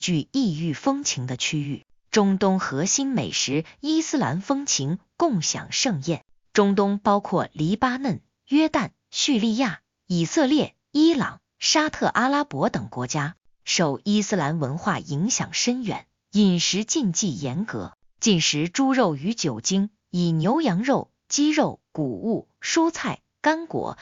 具异域风情的区域。中东核心美食伊斯兰风情共享盛宴。中东包括黎巴嫩、约旦、叙利亚、以色列、伊朗、沙特阿拉伯等国家，受伊斯兰文化影响深远，饮食禁忌严格，禁食猪肉与酒精，以牛羊肉、鸡肉、谷物、蔬菜、干果、